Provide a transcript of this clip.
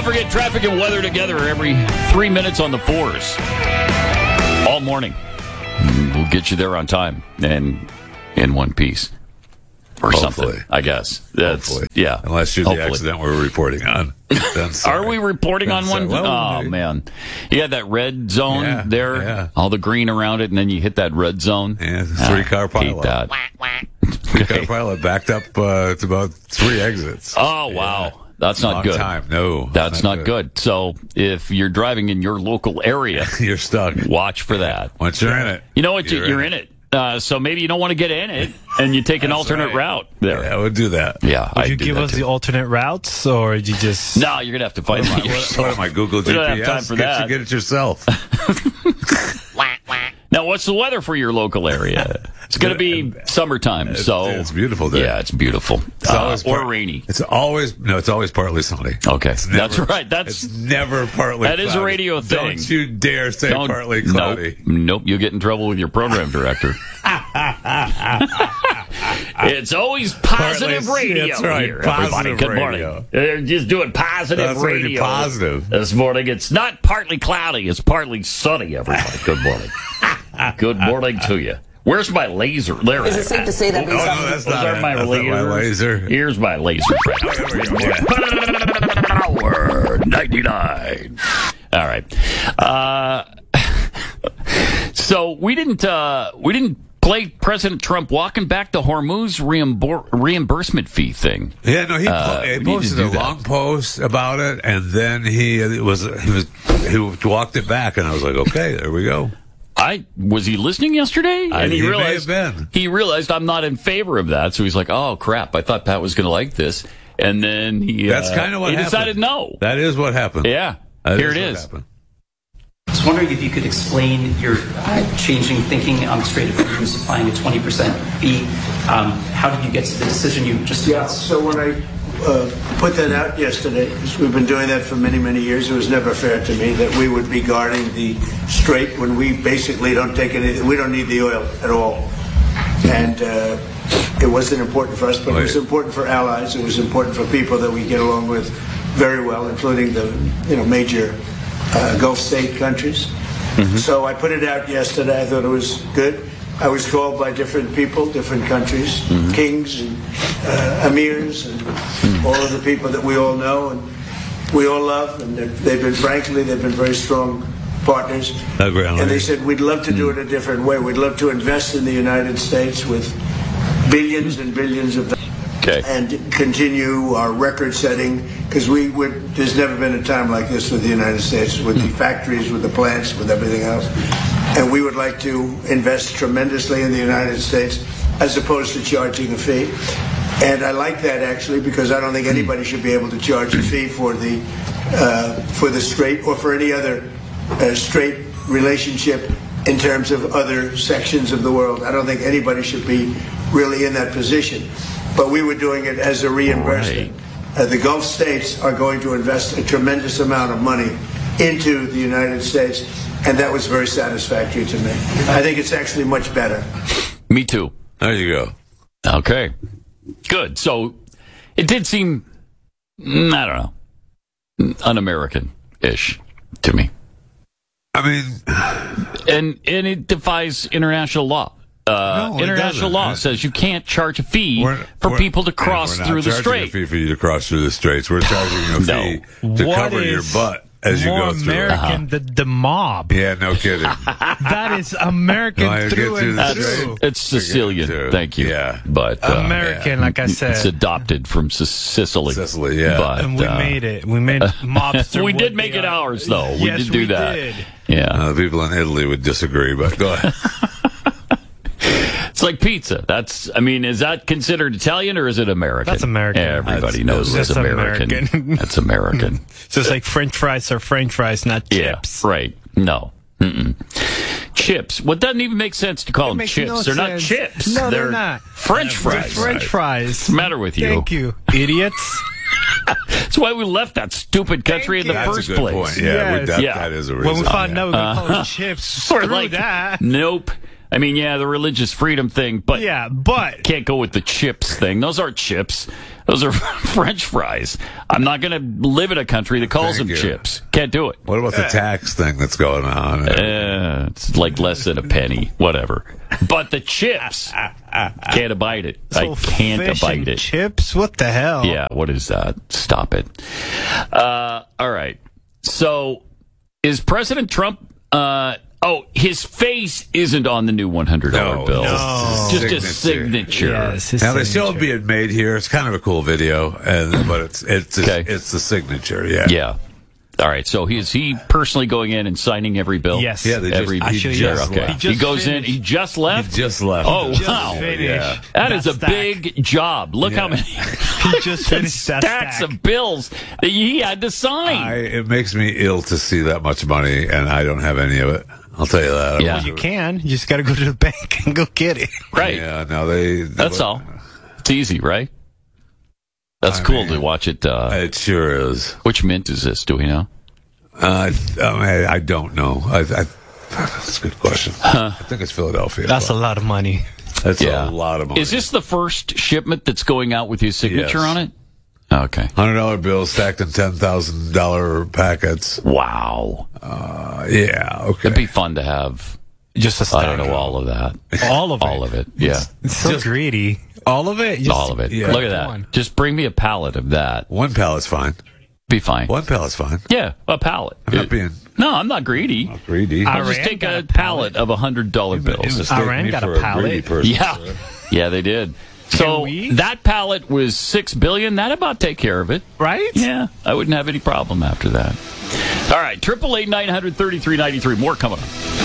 Don't forget traffic and weather together every 3 minutes on the 4s. All morning. We'll get you there on time and in one piece. Or Hopefully. something, I guess. That's, Hopefully. yeah. Unless you're Hopefully. the accident we're reporting on. Are we reporting on one? Well, oh, man. You got that red zone there, all the green around it, and then you hit that red zone. Yeah, three-car pilot. Hate that. Three-car pilot backed up to about 3 exits. Oh, wow. That's not Long good. Time. No. That's not good. So if you're driving in your local area, you're stuck. Watch for that. Once you're in it. You know what? You're in it. So maybe you don't want to get in it, and you take an alternate route there. Yeah, we'll do that. Yeah, Would you give us the alternate routes, or did you just... No, you're going to have to find it yourself. What am I, Google GPS? We don't have time for that. Get it yourself. Now, what's the weather for your local area? It's going to be summertime, so... It's beautiful there. Yeah, it's beautiful. Or rainy. It's always partly sunny. Okay, that's right. It's never partly That cloudy. is a radio thing. Don't you dare say partly cloudy. Nope, you'll get in trouble with your program director. It's always positive radio that's right, here, positive everybody. Good radio. morning. They're just doing positive That's radio. positive. This morning, it's not partly cloudy, it's partly sunny, everybody. Good morning. Good morning to you. Where's my laser? There Is it safe to say that no, that's not Those are my that's not my laser. Here's my laser. Power 99. All right. So we didn't play President Trump walking back the Hormuz reimbursement fee thing. Yeah, no, he posted a long post about it, and then he walked it back, and I was like, okay, there we go. Was he listening yesterday? And he realized may have been. He realized I'm not in favor of that, so he's like, "Oh crap! I thought Pat was going to like this." And then that's kind of what he happened. Decided no. That is what happened. Yeah, here it is. I was wondering if you could explain your changing thinking on the Strait of Hormuz applying a 20% fee. How did you get to the decision you just announced? So when I put that out yesterday, because we've been doing that for many, many years, it was never fair to me that we would be guarding the Strait when we basically don't take anything. We don't need the oil at all. And it wasn't important for us, but it was important for allies. It was important for people that we get along with very well, including the major Gulf state countries. Mm-hmm. So I put it out yesterday. I thought it was good. I was called by different people, different countries, kings and emirs, and all of the people that we all know and we all love. And they've been very strong partners. And they said, we'd love to do it a different way. We'd love to invest in the United States with billions and billions of dollars. Okay. And continue our record setting, because there's never been a time like this with the United States, with the factories, with the plants, with everything else. And we would like to invest tremendously in the United States as opposed to charging a fee. And I like that, actually, because I don't think anybody should be able to charge a fee for the Strait or for any other Strait relationship in terms of other sections of the world. I don't think anybody should be really in that position. But we were doing it as a reimbursement. Right. The Gulf states are going to invest a tremendous amount of money into the United States, and that was very satisfactory to me. I think it's actually much better. Me too. There you go. Okay. Good. So it did seem, I don't know, un-American-ish to me. I mean... And it defies international law. International law says you can't charge a fee for people to cross through the strait. We're not charging a fee for you to cross through the straits. We're charging a fee to cover your butt as you go through. More American than the mob. Yeah, no kidding. That is American through and through. It's Sicilian. Thank you. Yeah. But American, like I said. It's adopted from Sicily. Sicily, yeah. But, and we made it. We made mobster. We did make it ours, though. We Yes, did do that. Did. Yeah. The people in Italy would disagree, but go ahead. It's like pizza. Is that considered Italian or is it American? That's American. Everybody knows it's American. That's American. Just like French fries are French fries, not chips. Yeah, right. No. Mm-mm. Chips. What doesn't even make sense to call them chips. No they're not sense. chips. No, they're not. French fries. They're French fries. What's the matter with you? Thank you, idiots. That's why we left that stupid country in the first That's a good place. point. Yeah, Yes. that is a reason. When we found out we were going to call it chips, We're screw like, that. nope. I mean, yeah, the religious freedom thing, but can't go with the chips thing. Those aren't chips. Those are French fries. I'm not going to live in a country that calls them chips. Can't do it. What about the tax thing that's going on? It's like less than a penny, whatever. But the chips, can't abide it. So I can't abide it. Chips? What the hell? Yeah, what is that? Stop it. All right. So, is President Trump... his face isn't on the new $100 bill. No. Just a signature. Yes, now they're still being made here. It's kind of a cool video, but it's the signature. Yeah. Yeah. All right. So is he personally going in and signing every bill? Yes. Yeah. He goes in. He just left. He just left. Oh wow! Yeah. That is a big job. Look how many. He just finished that stacks of bills that he had to sign. It makes me ill to see that much money, and I don't have any of it. I'll tell you that. Yeah. Well, you can. You just got to go to the bank and go get it. Right. Yeah. No, That's all. It's easy, right? That's cool to watch it. It sure is. Which mint is this? Do we know? I don't know. That's a good question. I think it's Philadelphia. That's a lot of money. That's a lot of money. Is this the first shipment that's going out with his signature on it? Okay. $100 bills stacked in $10,000 packets. Wow. Yeah. Okay. It'd be fun to have. Just a stack. I don't know all of that. All of it. All of it. Yeah. It's so greedy. All of it? All of it. Yeah. Look at that. One. Just bring me a pallet of that. One pallet's fine. Be fine. One pallet's fine. Yeah, a pallet. I'm not being No, I'm not greedy. greedy. I'll just Iran take got a a pallet of $100 bills. Iran got a pallet. Yeah. Yeah, they did. So that pallet was $6 billion. That'd about take care of it. Right? Yeah, I wouldn't have any problem after that. All right, 888-900-3393. More coming up.